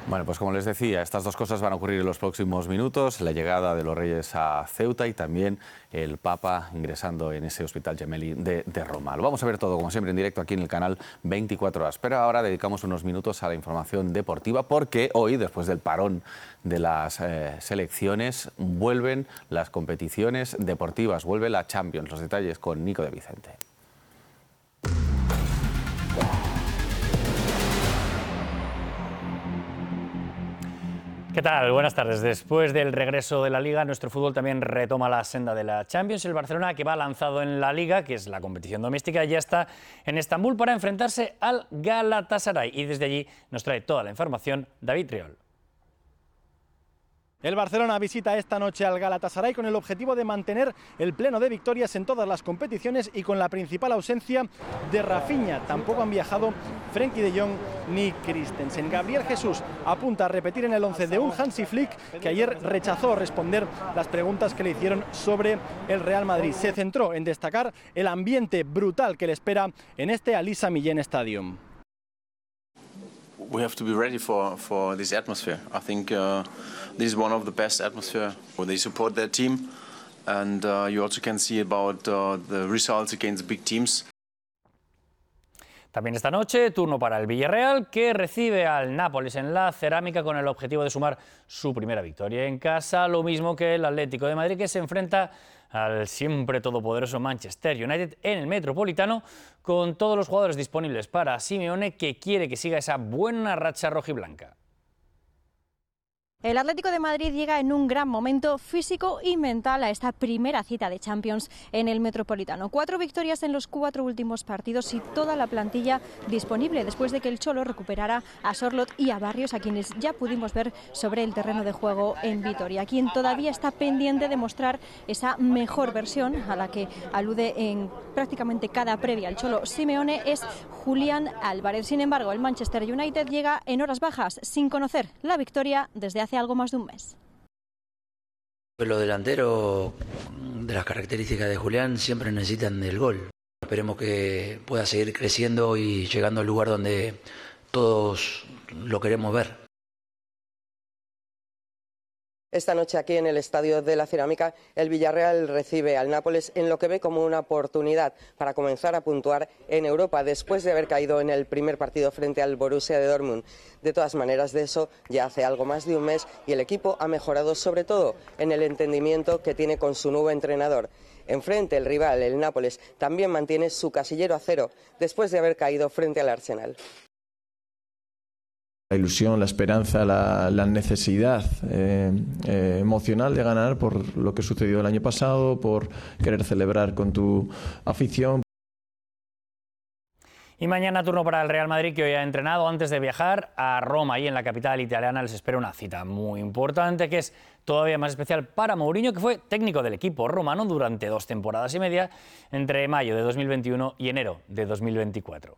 Bueno, pues como les decía, estas dos cosas van a ocurrir en los próximos minutos, la llegada de los Reyes a Ceuta y también el Papa ingresando en ese Hospital Gemelli de Roma. Lo vamos a ver todo, como siempre, en directo aquí en el canal 24 horas. Pero ahora dedicamos unos minutos a la información deportiva porque hoy, después del parón de las selecciones, vuelven las competiciones deportivas, vuelve la Champions. Los detalles con Nico de Vicente. ¿Qué tal? Buenas tardes. Después del regreso de la Liga, nuestro fútbol también retoma la senda de la Champions. El Barcelona, que va lanzado en la Liga, que es la competición doméstica, ya está en Estambul para enfrentarse al Galatasaray. Y desde allí nos trae toda la información David Riol. El Barcelona visita esta noche al Galatasaray con el objetivo de mantener el pleno de victorias en todas las competiciones y con la principal ausencia de Rafinha. Tampoco han viajado Frenkie de Jong ni Christensen. Gabriel Jesús apunta a repetir en el 11 de un Hansi Flick que ayer rechazó responder las preguntas que le hicieron sobre el Real Madrid. Se centró en destacar el ambiente brutal que le espera en este Alisa Millén Stadium. We have to be ready for this atmosphere. I think this is one of the best atmosphere. They support their team, and you also can see about the results against big teams. También esta noche, turno para el Villarreal, que recibe al Nápoles en la Cerámica con el objetivo de sumar su primera victoria en casa, lo mismo que el Atlético de Madrid, que se enfrenta al siempre todopoderoso Manchester United en el Metropolitano, con todos los jugadores disponibles para Simeone, que quiere que siga esa buena racha rojiblanca. El Atlético de Madrid llega en un gran momento físico y mental a esta primera cita de Champions en el Metropolitano. 4 victorias en los 4 últimos partidos y toda la plantilla disponible después de que el Cholo recuperara a Sorloth y a Barrios, a quienes ya pudimos ver sobre el terreno de juego en Vitoria. Quien todavía está pendiente de mostrar esa mejor versión a la que alude en prácticamente cada previa el Cholo Simeone es Julián Álvarez. Sin embargo, el Manchester United llega en horas bajas sin conocer la victoria desde hace algo más de un mes. Los delanteros de las características de Julián siempre necesitan del gol. Esperemos que pueda seguir creciendo y llegando al lugar donde todos lo queremos ver. Esta noche aquí en el Estadio de la Cerámica, el Villarreal recibe al Nápoles en lo que ve como una oportunidad para comenzar a puntuar en Europa después de haber caído en el primer partido frente al Borussia de Dortmund. De todas maneras, de eso ya hace algo más de un mes y el equipo ha mejorado sobre todo en el entendimiento que tiene con su nuevo entrenador. Enfrente, el rival, el Nápoles, también mantiene su casillero a cero después de haber caído frente al Arsenal. La ilusión, la esperanza, la necesidad emocional de ganar por lo que sucedió el año pasado, por querer celebrar con tu afición. Y mañana turno para el Real Madrid, que hoy ha entrenado antes de viajar a Roma. Y en la capital italiana les espera una cita muy importante, que es todavía más especial para Mourinho, que fue técnico del equipo romano durante 2 temporadas y media, entre mayo de 2021 y enero de 2024.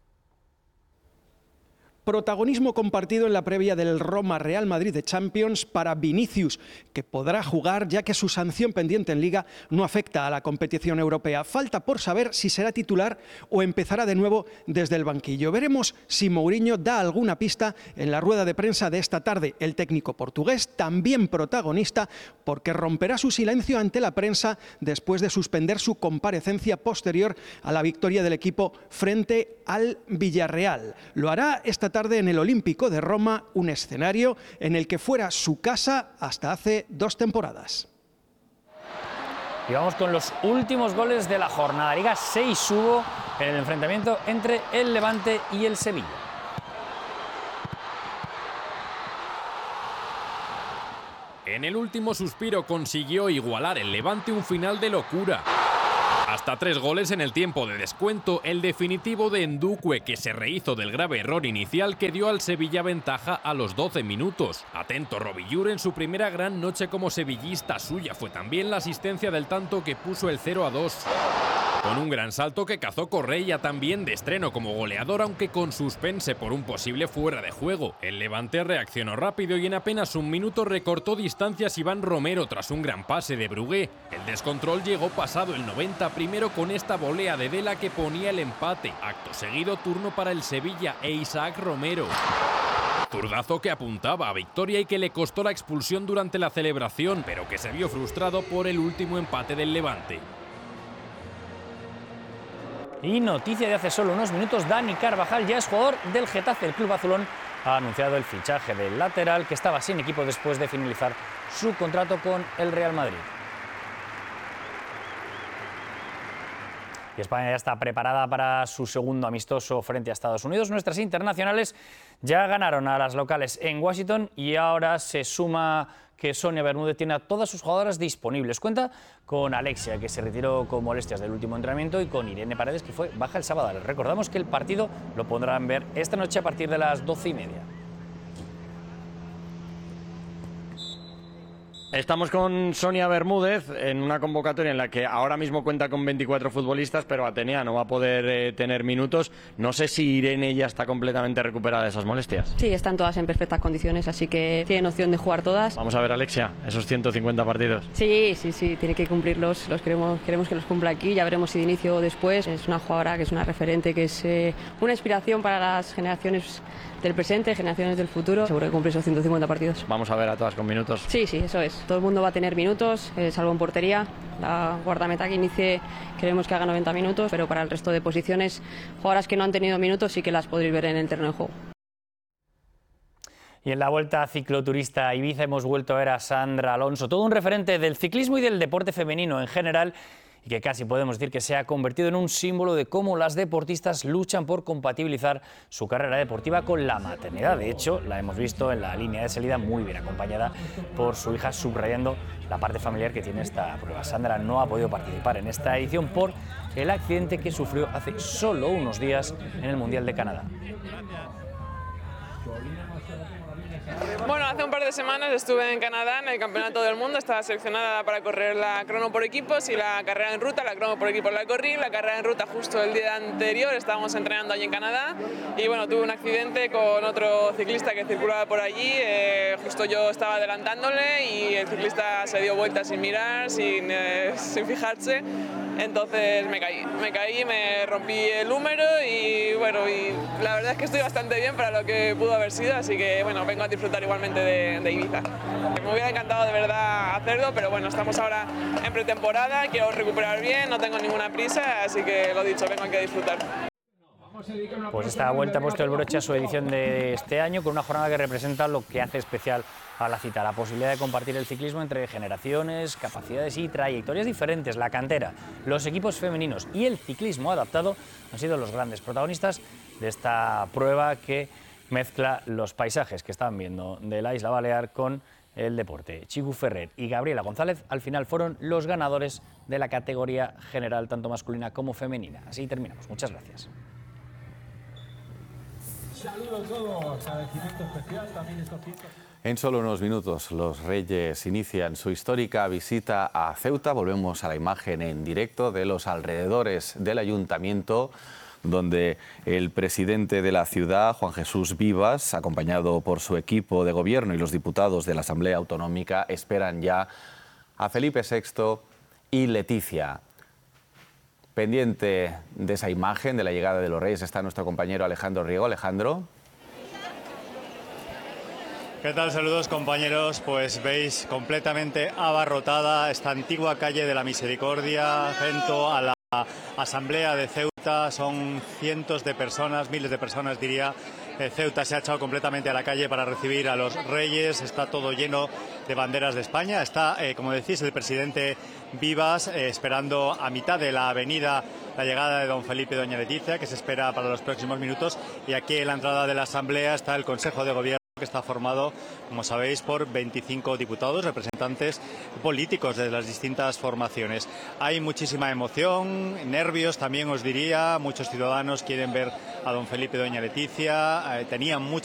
Protagonismo compartido en la previa del Roma-Real Madrid de Champions para Vinicius, que podrá jugar ya que su sanción pendiente en Liga no afecta a la competición europea. Falta por saber si será titular o empezará de nuevo desde el banquillo. Veremos si Mourinho da alguna pista en la rueda de prensa de esta tarde. El técnico portugués también protagonista porque romperá su silencio ante la prensa después de suspender su comparecencia posterior a la victoria del equipo frente al Villarreal. Lo hará esta tarde en el Olímpico de Roma, un escenario en el que fuera su casa hasta hace 2 temporadas. Y vamos con los últimos goles de la jornada. Liga 6 hubo en el enfrentamiento entre el Levante y el Sevilla. En el último suspiro consiguió igualar el Levante un final de locura. Hasta 3 goles en el tiempo de descuento, el definitivo de Ndukwe, que se rehizo del grave error inicial que dio al Sevilla ventaja a los 12 minutos. Atento Robillur en su primera gran noche como sevillista, suya fue también la asistencia del tanto que puso el 0-2. Con un gran salto que cazó Correia también de estreno como goleador, aunque con suspense por un posible fuera de juego. El Levante reaccionó rápido y en apenas un minuto recortó distancias Iván Romero tras un gran pase de Brugué. El descontrol llegó pasado el 90, primero con esta volea de Vela que ponía el empate. Acto seguido turno para el Sevilla e Isaac Romero. Zurdazo que apuntaba a victoria y que le costó la expulsión durante la celebración, pero que se vio frustrado por el último empate del Levante. Y noticia de hace solo unos minutos, Dani Carvajal ya es jugador del Getafe. El club azulón ha anunciado el fichaje del lateral que estaba sin equipo después de finalizar su contrato con el Real Madrid. Y España ya está preparada para su segundo amistoso frente a Estados Unidos. Nuestras internacionales ya ganaron a las locales en Washington y ahora se suma que Sonia Bermúdez tiene a todas sus jugadoras disponibles. Cuenta con Alexia, que se retiró con molestias del último entrenamiento, y con Irene Paredes, que fue baja el sábado. Les recordamos que el partido lo podrán ver esta noche a partir de las 12:30. Estamos con Sonia Bermúdez en una convocatoria en la que ahora mismo cuenta con 24 futbolistas, pero Atenea no va a poder tener minutos. No sé si Irene ya está completamente recuperada de esas molestias. Sí, están todas en perfectas condiciones, así que tienen opción de jugar todas. Vamos a ver, Alexia, esos 150 partidos. Sí, tiene que cumplirlos. Queremos que los cumpla aquí, ya veremos si de inicio o después. Es una jugadora que es una referente, que es una inspiración para las generaciones del presente, generaciones del futuro. Seguro que cumple esos 150 partidos. Vamos a ver a todas con minutos. Sí, eso es. Todo el mundo va a tener minutos, salvo en portería. La guardameta que inicie queremos que haga 90 minutos, pero para el resto de posiciones, jugadoras que no han tenido minutos sí que las podréis ver en el terreno de juego. Y en la Vuelta Cicloturista a Ibiza hemos vuelto a ver a Sandra Alonso, todo un referente del ciclismo y del deporte femenino en general, y que casi podemos decir que se ha convertido en un símbolo de cómo las deportistas luchan por compatibilizar su carrera deportiva con la maternidad. De hecho, la hemos visto en la línea de salida muy bien acompañada por su hija, subrayando la parte familiar que tiene esta prueba. Sandra no ha podido participar en esta edición por el accidente que sufrió hace solo unos días en el Mundial de Canadá. Bueno, hace un par de semanas estuve en Canadá en el Campeonato del Mundo, estaba seleccionada para correr la crono por equipos y la carrera en ruta. La crono por equipos la corrí, la carrera en ruta justo el día anterior, estábamos entrenando allí en Canadá y bueno, tuve un accidente con otro ciclista que circulaba por allí, justo yo estaba adelantándole y el ciclista se dio vuelta sin mirar, sin fijarse. Entonces me caí, me rompí el húmero y bueno, y la verdad es que estoy bastante bien para lo que pudo haber sido, así que bueno, vengo a disfrutar igualmente de Ibiza. Me hubiera encantado de verdad hacerlo, pero bueno, estamos ahora en pretemporada, quiero recuperar bien, no tengo ninguna prisa, así que lo dicho, vengo aquí a disfrutar. Pues esta vuelta ha puesto el broche a su edición de este año con una jornada que representa lo que hace especial a la cita, la posibilidad de compartir el ciclismo entre generaciones, capacidades y trayectorias diferentes. La cantera, los equipos femeninos y el ciclismo adaptado han sido los grandes protagonistas de esta prueba que mezcla los paisajes que están viendo de la isla Balear con el deporte. Chigu Ferrer y Gabriela González al final fueron los ganadores de la categoría general, tanto masculina como femenina. Así terminamos. Muchas gracias. Saludos a todos, agradecimiento especial también estos tiempos. En solo unos minutos los Reyes inician su histórica visita a Ceuta. Volvemos a la imagen en directo de los alrededores del ayuntamiento, donde el presidente de la ciudad, Juan Jesús Vivas, acompañado por su equipo de gobierno y los diputados de la Asamblea Autonómica, esperan ya a Felipe VI y Leticia. Pendiente de esa imagen de la llegada de los Reyes está nuestro compañero Alejandro Riego. Alejandro. ¿Qué tal? Saludos, compañeros. Pues veis completamente abarrotada esta antigua calle de la Misericordia junto a la Asamblea de Ceuta. Son cientos de personas, miles de personas diría. Ceuta se ha echado completamente a la calle para recibir a los Reyes. Está todo lleno de banderas de España. Está, como decís, el presidente Vivas esperando a mitad de la avenida la llegada de don Felipe y doña Leticia, que se espera para los próximos minutos. Y aquí en la entrada de la Asamblea está el Consejo de Gobierno, que está formado, como sabéis, por 25 diputados, representantes políticos de las distintas formaciones. Hay muchísima emoción, nervios también os diría, muchos ciudadanos quieren ver a don Felipe y doña Leticia, tenían mucha